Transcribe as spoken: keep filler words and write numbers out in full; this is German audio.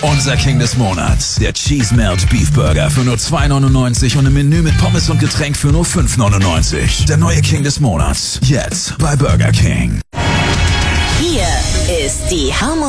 Unser King des Monats, der Cheese Melt Beef Burger für nur zwei neunundneunzig und ein Menü mit Pommes und Getränk für nur fünf neunundneunzig. Der neue King des Monats, jetzt bei Burger King. Hier ist die Harmon